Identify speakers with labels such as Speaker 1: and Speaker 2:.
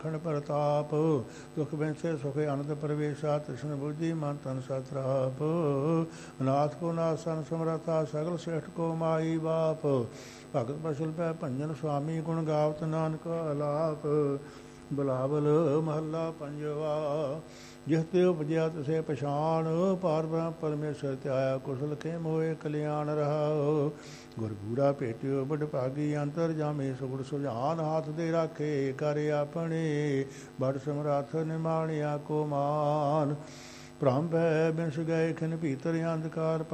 Speaker 1: ਖੰਡ ਪ੍ਰਤਾਪ ਦੁਖ ਬਿਨਸੇ ਸੁਖੇ ਅਨੰਦ ਪ੍ਰਵੇਸ਼ਾ ਤ੍ਰਿਸ਼ਨ ਬੁੱਧੀ ਮਨ ਤਨ ਸਤਰਾਪ ਨਾਥ ਕੋ ਨਾਸਨ ਸਮਰਤਾ ਸਗਲ ਸ੍ਰੇਸ਼ਟ ਕੋ ਮਾਈ ਬਾਪ ਭਗਤ ਬਸਲ ਪੈ ਭੰਜਨ ਸੁਆਮੀ ਗੁਣ ਗਾਵਤ ਨਾਨਕ ਅਲਾਪ ਬਲਾਵਲ ਮਹੱਲਾ ਪੰਜਵਾ ਜਿਸ ਤੇ ਉਪਜਿਆ ਤਿਸੇ ਪਛਾਣ ਪਾਰ ਬ੍ਰਹਮ ਪਰਮੇਸ਼ਰ ਧਿਆਇਆ ਕੁਸ਼ਲ ਕੇ ਮੋਏ ਕਲਿਆਣ ਰਹਾਉ ਗੁਰ ਗੂੜਾ ਭੇਟਿਓ ਬੜ ਭਾਗੀ ਅੰਤਰ ਜਾਮੇ ਸੁਗੜ ਸੁਜਾਨ ਹਾਥ ਦੇ ਰਾਖੇ ਕਰ ਆਪਣੇ ਬੜ ਸਮਰੱਥ ਨਿਮਾਣਿਆ ਕੋ ਮਾਨ ਭ੍ਰਮ ਭੈ ਬਿਨਸ ਗਏ ਖਿਨ ਭੀਤਰ ਅੰਧਕਾਰ